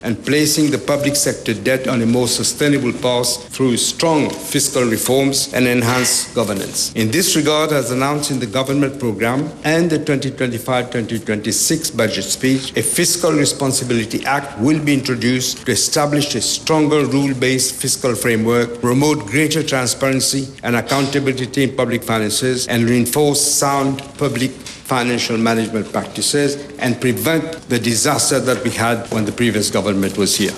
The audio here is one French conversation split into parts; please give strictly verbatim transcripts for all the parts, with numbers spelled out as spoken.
and placing the public sector debt on a more sustainable path through strong fiscal reforms and enhanced governance. In this regard, as announced in the government program and the twenty twenty-five twenty twenty-six budget speech, a Fiscal Responsibility Act will be introduced to establish a stronger rule-based fiscal framework, promote greater transparency and accountability in public finances, and reinforce sound public financial management practices and prevent the disaster that we had when the previous government was here.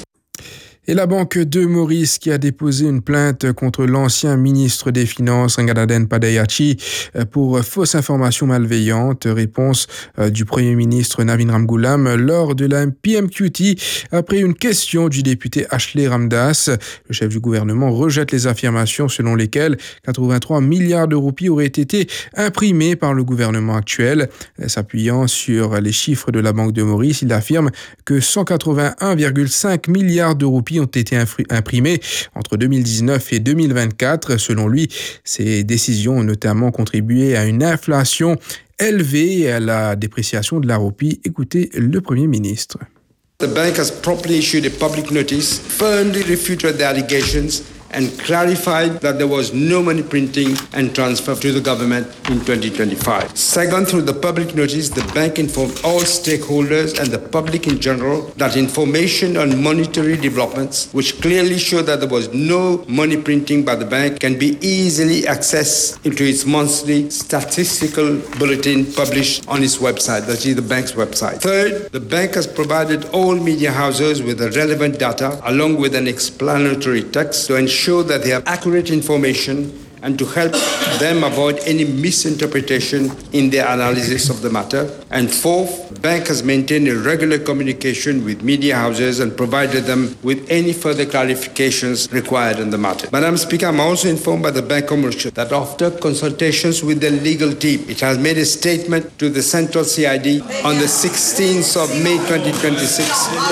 Et la Banque de Maurice qui a déposé une plainte contre l'ancien ministre des Finances, Ngadaden Padayachi, pour fausse information malveillante. Réponse du Premier ministre Navin Ramgoolam lors de la P M Q T après une question du député Ashley Ramdas. Le chef du gouvernement rejette les affirmations selon lesquelles quatre-vingt-trois milliards de roupies auraient été imprimés par le gouvernement actuel. S'appuyant sur les chiffres de la Banque de Maurice, il affirme que cent quatre-vingt-un virgule cinq milliards de roupies ont été imprimés entre deux mille dix-neuf et deux mille vingt-quatre. Selon lui, ces décisions ont notamment contribué à une inflation élevée et à la dépréciation de la roupie. Écoutez le Premier ministre. The bank has promptly issued a public notice, firmly refuted the allegations and clarified that there was no money printing and transfer to the government in twenty twenty-five. Second, through the public notice, the bank informed all stakeholders and the public in general that information on monetary developments, which clearly show that there was no money printing by the bank, can be easily accessed into its monthly statistical bulletin published on its website, that is the bank's website. Third, the bank has provided all media houses with the relevant data along with an explanatory text to ensure that they have accurate information and to help them avoid any misinterpretation in their analysis of the matter. And fourth, the bank has maintained a regular communication with media houses and provided them with any further clarifications required on the matter. Madam Speaker, I'm also informed by the Bank Commercial that after consultations with the legal team, it has made a statement to the Central C I D on the sixteenth of May twenty twenty-six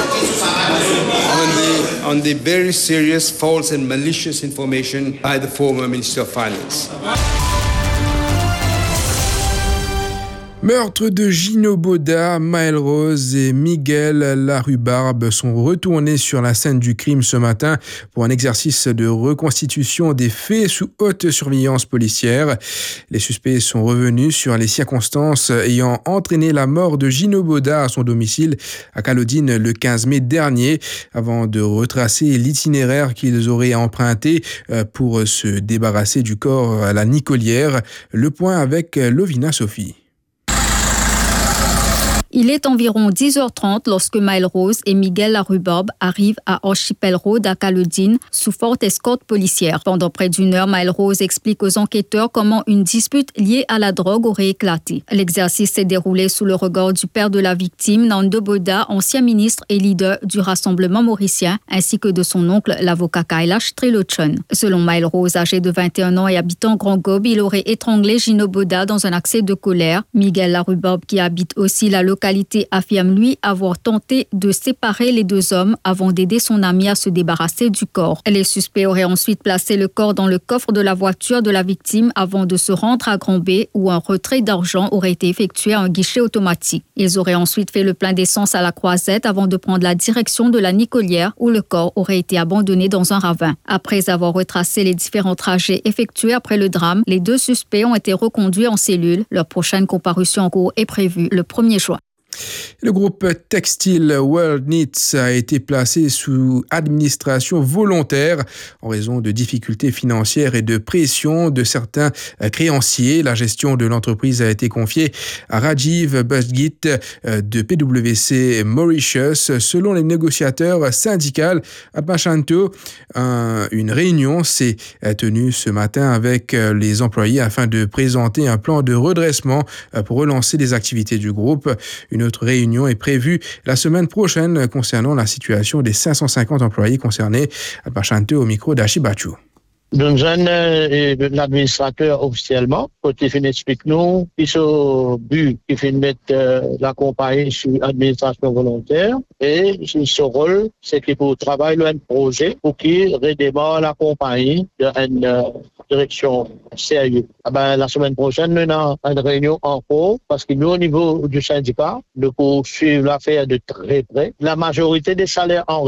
on the, on the very serious, false and malicious information by the former Minister of Finance. Meurtre de Gino Boda, Maël Rose et Miguel Larrubarbe sont retournés sur la scène du crime ce matin pour un exercice de reconstitution des faits sous haute surveillance policière. Les suspects sont revenus sur les circonstances ayant entraîné la mort de Gino Boda à son domicile à Calodine le quinze mai dernier, avant de retracer l'itinéraire qu'ils auraient emprunté pour se débarrasser du corps à la Nicolière. Le point avec Lovina Sophie. Il est environ dix heures trente lorsque Maël Rose et Miguel Larrubarbe arrivent à Archipel Road à Calodine sous forte escorte policière. Pendant près d'une heure, Maël Rose explique aux enquêteurs comment une dispute liée à la drogue aurait éclaté. L'exercice s'est déroulé sous le regard du père de la victime, Nando Boda, ancien ministre et leader du Rassemblement mauricien, ainsi que de son oncle, l'avocat Kailash Trilochon. Selon Maël Rose, âgé de vingt et un ans et habitant Grand Gobe, il aurait étranglé Gino Boda dans un accès de colère. Miguel Larrubarbe, qui habite aussi la localité, affirme lui avoir tenté de séparer les deux hommes avant d'aider son ami à se débarrasser du corps. Les suspects auraient ensuite placé le corps dans le coffre de la voiture de la victime avant de se rendre à Grand B où un retrait d'argent aurait été effectué à un guichet automatique. Ils auraient ensuite fait le plein d'essence à la Croisette avant de prendre la direction de la Nicolière où le corps aurait été abandonné dans un ravin. Après avoir retracé les différents trajets effectués après le drame, les deux suspects ont été reconduits en cellule. Leur prochaine comparution en cours est prévue le premier juin. Le groupe textile World Knits a été placé sous administration volontaire en raison de difficultés financières et de pression de certains créanciers. La gestion de l'entreprise a été confiée à Rajiv Busgit de P W C Mauritius. Selon les négociateurs syndicaux à Pachanto, une réunion s'est tenue ce matin avec les employés afin de présenter un plan de redressement pour relancer les activités du groupe. Une autre réunion est prévue la semaine prochaine concernant la situation des cinq cent cinquante employés concernés. À Pachanto au micro d'Achibachu. Nous sommes l'administrateur officiellement, côté fin explique nous, qui sont but qui fait mettre euh, la compagnie sur administration volontaire et son rôle, c'est qu'il faut travailler un projet pour qu'il redémarre la compagnie dans une euh, direction sérieuse. Ah ben, la semaine prochaine, nous avons une réunion en cours parce que nous, au niveau du syndicat, nous pouvons suivre l'affaire de très près. La majorité des salaires en